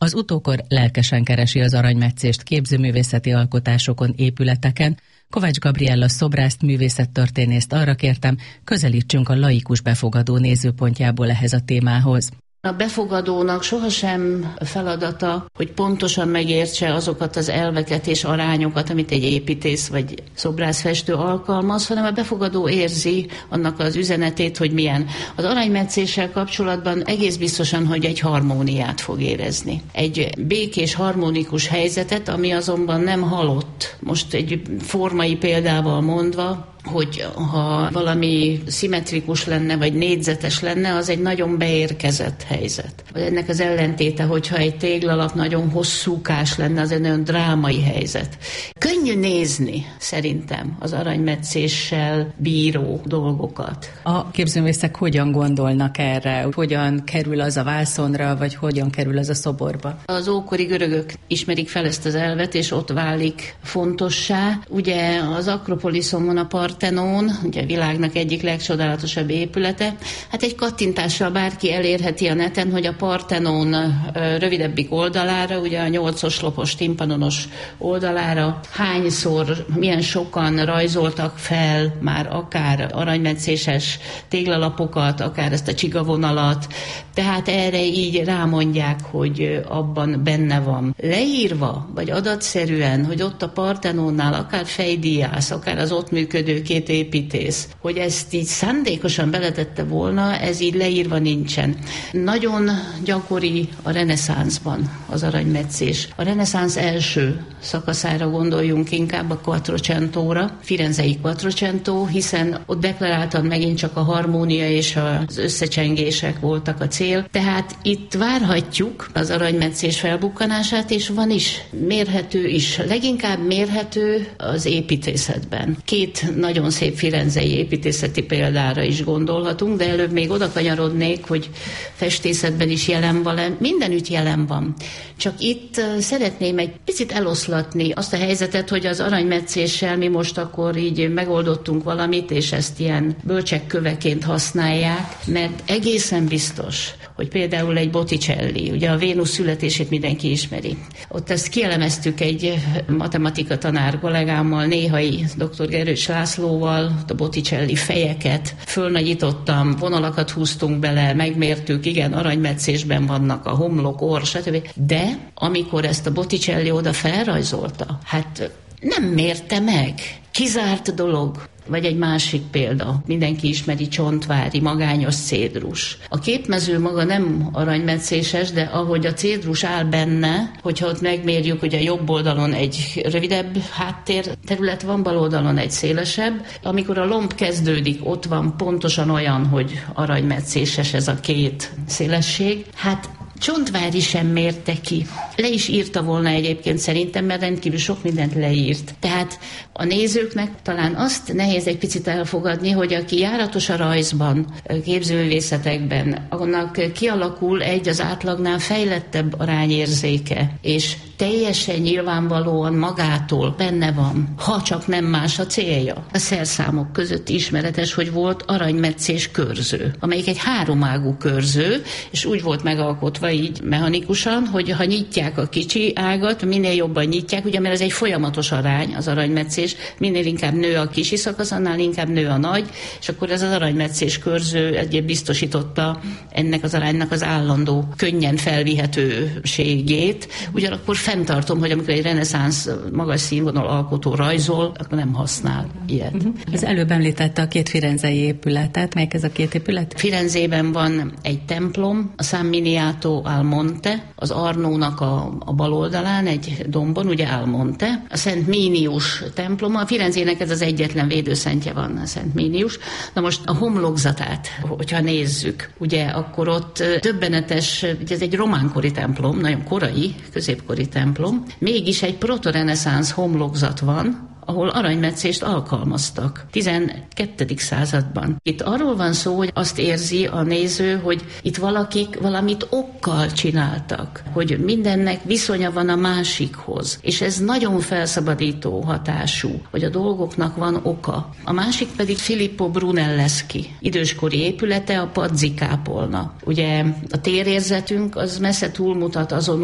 Az utókor lelkesen keresi az aranymetszést képzőművészeti alkotásokon, épületeken. Kovács Gabriella szobrászt, művészettörténészt arra kértem, közelítsünk a laikus befogadó nézőpontjából ehhez a témához. A befogadónak sohasem feladata, hogy pontosan megértse azokat az elveket és arányokat, amit egy építész vagy szobrászfestő alkalmaz, hanem a befogadó érzi annak az üzenetét, hogy milyen. Az aranymetszéssel kapcsolatban egész biztosan, hogy egy harmóniát fog érezni. Egy békés, harmonikus helyzetet, ami azonban nem halott. Most egy formai példával mondva, hogy ha valami szimmetrikus lenne, vagy négyzetes lenne, az egy nagyon beérkezett helyzet. Ennek az ellentéte, hogyha egy téglalap nagyon hosszúkás lenne, az egy nagyon drámai helyzet. Könnyű nézni, szerintem, az aranymetszéssel bíró dolgokat. A képzőművészek hogyan gondolnak erre? Hogyan kerül az a vászonra, vagy hogyan kerül az a szoborba? Az ókori görögök ismerik fel ezt az elvet, és ott válik fontossá. Ugye az Akropoliszon van a Parthenon, ugye a világnak egyik legcsodálatosabb épülete. Hát egy kattintással bárki elérheti a neten, hogy a Parthenon rövidebbik oldalára, ugye a 8 oszlopos timpanonos oldalára hányszor, milyen sokan rajzoltak fel már akár aranymetszéses téglalapokat, akár ezt a csigavonalat. Tehát erre így rámondják, hogy abban benne van. Leírva, vagy adatszerűen, hogy ott a Parthenonnál akár Fejdíjász, akár az ott működő két építész, hogy ezt így szándékosan beletette volna, ez így leírva nincsen. Nagyon gyakori a reneszánszban az aranymetszés. A reneszánsz első szakaszára gondoljunk inkább, a Quattrocentóra, firenzei Quattrocento, hiszen ott deklaráltan megint csak a harmónia és az összecsengések voltak a cél. Tehát itt várhatjuk az aranymetszés felbukkanását, és van is, mérhető is. Leginkább mérhető az építészetben. Két nagyon szép firenzei építészeti példára is gondolhatunk, de előbb még oda kanyarodnék, hogy festészetben is jelen van, mindenütt jelen van. Csak itt szeretném egy picit eloszlatni azt a helyzetet, hogy az aranymetszéssel mi most akkor így megoldottunk valamit, és ezt ilyen bölcsekköveként használják, mert egészen biztos, hogy például egy Botticelli, ugye a Vénusz születését mindenki ismeri. Ott ezt kielemeztük egy matematika tanár kollégámmal, néhai dr. Gerős Lászlóval, a Botticelli fejeket fölnagyítottam, vonalakat húztunk bele, megmértük, igen, aranymetszésben vannak a homlok, orr, stb. De amikor ezt a Botticelli oda felrajzolta, hát nem mérte meg. Kizárt dolog. Vagy egy másik példa, mindenki ismeri Csontvári, magányos cédrus. A képmező maga nem aranymetszéses, de ahogy a cédrus áll benne, hogyha ott megmérjük, hogy a jobb oldalon egy rövidebb háttérterület van, bal oldalon egy szélesebb. Amikor a lomb kezdődik, ott van pontosan olyan, hogy aranymetszéses ez a két szélesség. Hát Csontvári sem mérte ki. Le is írta volna egyébként szerintem, mert rendkívül sok mindent leírt. Tehát a nézőknek talán azt nehéz egy picit elfogadni, hogy aki járatos a rajzban, képzőművészetekben, annak kialakul egy az átlagnál fejlettebb arányérzéke, és teljesen nyilvánvalóan magától benne van, ha csak nem más a célja. A szerszámok között ismeretes, hogy volt aranymetszés körző, amelyik egy háromágú körző, és úgy volt megalkotva így mechanikusan, hogy ha nyitják a kicsi ágat, minél jobban nyitják, ugye mert ez egy folyamatos arány az aranymetszés, minél inkább nő a kisi szakasz, annál inkább nő a nagy, és akkor ez az aranymetszés körző egyébként biztosította ennek az aránynak az állandó, könnyen felvihetőségét. Ugyanakkor fenntartom, hogy amikor egy reneszánsz magas színvonal alkotó rajzol, akkor nem használ ilyet. Az előbb említette a két firenzei épületet. Melyik ez a két épület? Firenzében van egy templom, a San Miniato al Monte, az Arnónak a bal oldalán, egy dombon, ugye al Monte. A Szent Mínius temploma, a Firenzének ez az egyetlen védőszentje van, a Szent Mínius. Na most a homlokzatát, hogyha nézzük, ugye akkor ott döbbenetes, ez egy románkori templom, nagyon korai, középkori templom, mégis egy protoreneszánsz homlokzat van, ahol aranymetszést alkalmaztak 12. században. Itt arról van szó, hogy azt érzi a néző, hogy itt valakik valamit okkal csináltak, hogy mindennek viszonya van a másikhoz, és ez nagyon felszabadító hatású, hogy a dolgoknak van oka. A másik pedig Filippo Brunelleschi időskori épülete, a Pazzi kápolna. Ugye a térérzetünk az messze túlmutat azon,